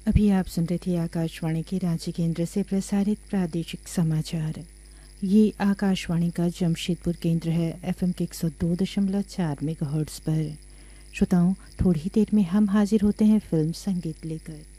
अभी आप सुन रहे थे आकाशवाणी के रांची केंद्र से प्रसारित प्रादेशिक समाचार। ये आकाशवाणी का जमशेदपुर केंद्र है। एफएम के 102.4 मेगाहर्ट्ज़ पर। श्रोताओं, थोड़ी ही देर में हम हाजिर होते हैं फिल्म संगीत लेकर।